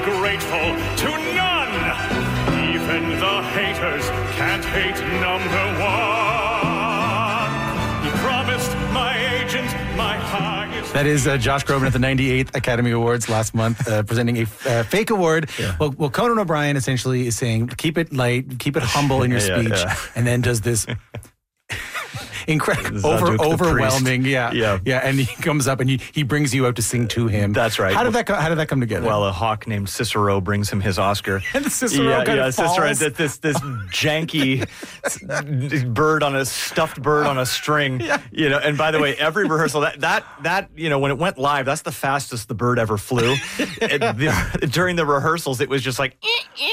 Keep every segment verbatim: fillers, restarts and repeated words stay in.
Grateful to none. Even the haters can't hate number one. He promised my agent my highest. That is uh, Josh Groban at the ninety-eighth Academy Awards last month, uh, presenting a uh, fake award. Yeah. Well, well, Conan O'Brien essentially is saying, keep it light, keep it humble in your yeah, speech, yeah. and then does this incredible, over, overwhelming, yeah, yeah, yeah. And he comes up and he, he brings you out to sing to him. That's right. How did that co- How did that come together? Well, a hawk named Cicero brings him his Oscar. And Cicero yeah, kind yeah, of Cicero, falls. this this, this janky bird on a stuffed bird on a string. Yeah. You know. And by the way, every rehearsal that that that you know when it went live, that's the fastest the bird ever flew. It, the, during the rehearsals, it was just like.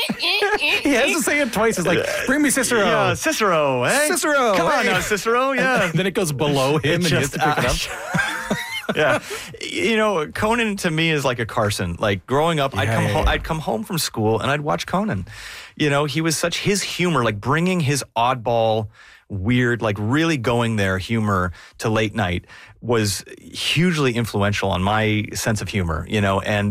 He has to say it twice. It's like, bring me Cicero. Yeah, Cicero. Eh? Cicero. Come on hey. now, Cicero. Yeah. And then it goes below him It and he has just, to pick it up. Yeah, you know, Conan to me is like a Carson. Like growing up, Yeah, I'd come yeah, home, yeah. I'd come home from school and I'd watch Conan. You know, he was such his humor, like bringing his oddball, weird, like really going there humor to late night was hugely influential on my sense of humor. You know, and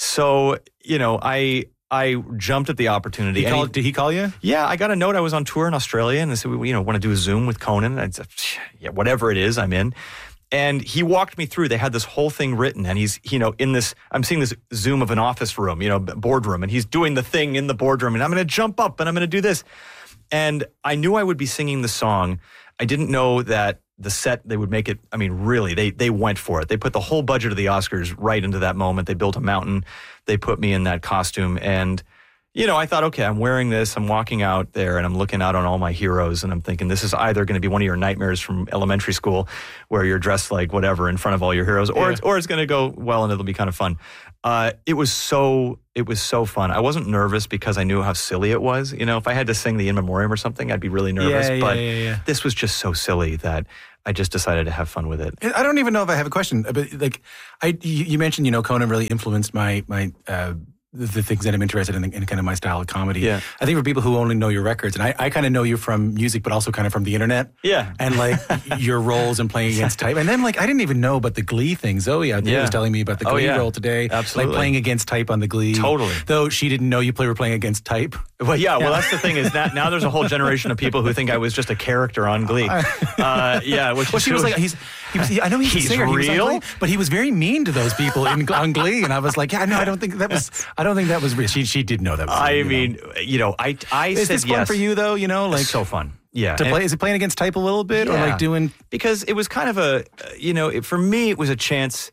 so you know, I. I jumped at the opportunity. He and called, he, did he call you? Yeah, I got a note. I was on tour in Australia, and they said, "We, you know, want to do a Zoom with Conan." And I said, "Yeah, whatever it is, I'm in." And he walked me through. They had this whole thing written, and he's, you know, in this. I'm seeing this Zoom of an office room, you know, boardroom, and he's doing the thing in the boardroom, and I'm going to jump up, and I'm going to do this. And I knew I would be singing the song. I didn't know that the set, they would make it, I mean, really, they they went for it. They put the whole budget of the Oscars right into that moment. They built a mountain. They put me in that costume. And, you know, I thought, okay, I'm wearing this. I'm walking out there and I'm looking out on all my heroes. And I'm thinking, this is either going to be one of your nightmares from elementary school where you're dressed like whatever in front of all your heroes, or, Yeah. it's, or it's going to go well and it'll be kind of fun. Uh, it was so, it was so fun. I wasn't nervous because I knew how silly it was. You know, if I had to sing the In Memoriam or something, I'd be really nervous. Yeah, yeah, but yeah, yeah. this was just so silly that I just decided to have fun with it. I don't even know if I have a question, but like, I you, you mentioned, you know, Conan really influenced my my uh, the, the things that I'm interested in, in kind of my style of comedy. Yeah. I think for people who only know your records, and I, I kind of know you from music, but also kind of from the internet. Yeah. And like your roles and playing against type, and then like I didn't even know about the Glee thing. Zoe out there Yeah. was telling me about the Oh, Glee yeah. role today, Absolutely. like playing against type on the Glee. Totally. Though she didn't know you play were playing against type. Well, yeah, well, that's the thing is that now there's a whole generation of people who think I was just a character on Glee. Uh, yeah, which Well, she was like, he's, he was, he, I know he's, He's a singer. He was on real? Glee, but he was very mean to those people in, on Glee. And I was like, yeah, no, I don't think that was, I don't think that was real. She, she did know that was real. I you know. mean, you know, I I Is said this fun yes. for you though? You know, like It's so fun. Yeah. to And- play. Is it playing against type a little bit, or Yeah. like doing? because it was kind of a, uh, you know, it, for me, it was a chance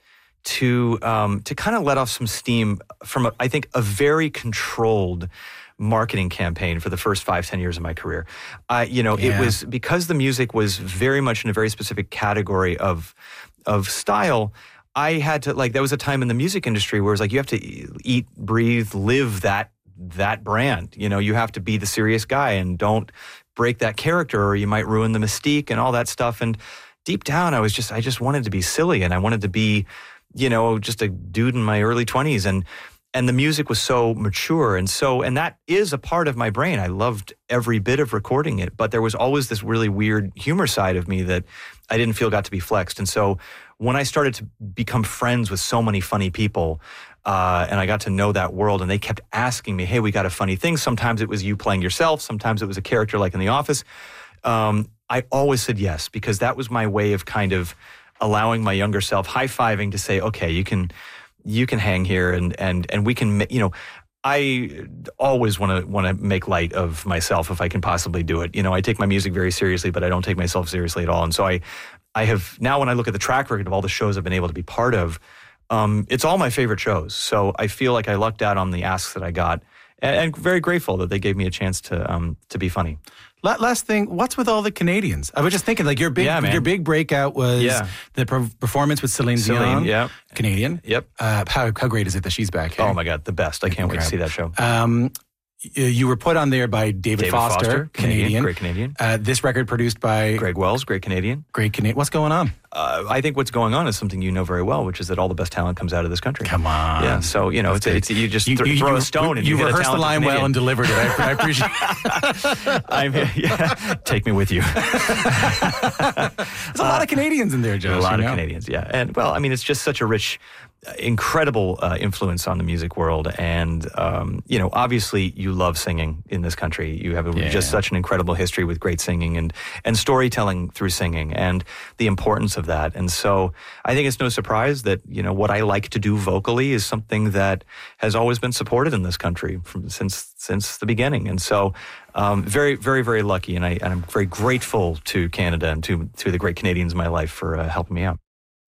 to um, to kind of let off some steam from, a, I think, a very controlled marketing campaign for the first five, ten years of my career. I, you know, Yeah. it was because the music was very much in a very specific category of of style. I had to, like, there was a time in the music industry where it was like, you have to eat, breathe, live that that brand. You know, you have to be the serious guy and don't break that character or you might ruin the mystique and all that stuff. And deep down, I was just, I just wanted to be silly and I wanted to be, you know, just a dude in my early twenties. And and the music was so mature and so, and that is a part of my brain. I loved every bit of recording it, but there was always this really weird humor side of me that I didn't feel got to be flexed. And so when I started to become friends with so many funny people, uh, and I got to know that world, and they kept asking me, hey, we got a funny thing. Sometimes it was you playing yourself. Sometimes it was a character like in The Office. Um, I always said yes, because that was my way of kind of allowing my younger self, high-fiving to say, okay, you can you can hang here and and and we can, you know, I always want to want to make light of myself if I can possibly do it. You know, I take my music very seriously, but I don't take myself seriously at all. And so I, I have now when I look at the track record of all the shows I've been able to be part of, um, it's all my favorite shows. So I feel like I lucked out on the asks that I got, and, and very grateful that they gave me a chance to um, to be funny. La- Last thing, what's with all the Canadians? I was just thinking, like your big, Yeah, man. your big breakout was Yeah. the per- performance with Celine, Celine, Dion, yeah. Canadian. Yep. Uh, how how great is it that she's back? Hey? Oh my God, the best! I can't wait to see that show. Um, y- you were put on there by David, David Foster, Foster, Canadian, Canadian, great Canadian. Uh, this record produced by Greg Wells, great Canadian. great Canadian. What's going on? Uh, I think what's going on is something you know very well, which is that all the best talent comes out of this country. Come on. Yeah, so, you know, it's, it's, you just You, th- you- throw you- a stone and you, you hit a rehearsed the talented line well and Canadian. delivered it. I, I appreciate it. I'm here. Yeah, take me with you. There's a lot of Canadians in there, Josh. a lot you of know? Canadians, yeah. And, well, I mean, it's just such a rich incredible uh, influence on the music world. And, um, you know, obviously you love singing in this country. You have a, Yeah. just such an incredible history with great singing and, and storytelling through singing and the importance of that. And so I think it's no surprise that, you know, what I like to do vocally is something that has always been supported in this country from, since since the beginning. And so um, very, very, very lucky. And, I, and I'm very grateful to Canada and to, to the great Canadians in my life for uh, helping me out.